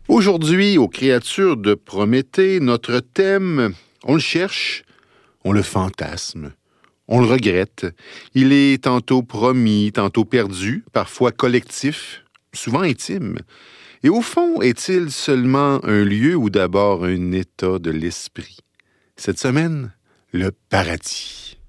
Aujourd'hui, aux créatures de Prométhée, notre thème, on le cherche, on le fantasme, on le regrette. Il est tantôt promis, tantôt perdu, parfois collectif, souvent intime. Et au fond, est-il seulement un lieu ou d'abord un état de l'esprit? Cette semaine, le paradis.